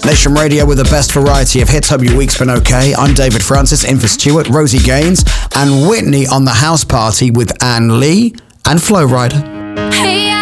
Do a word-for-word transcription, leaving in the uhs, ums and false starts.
Nation Radio with the best variety of hits. Hope your week's been okay. I'm David Francis, in for Stuart, Rosie Gaines, and Whitney on the house party with Anne Lee and Flow Rider. Hey.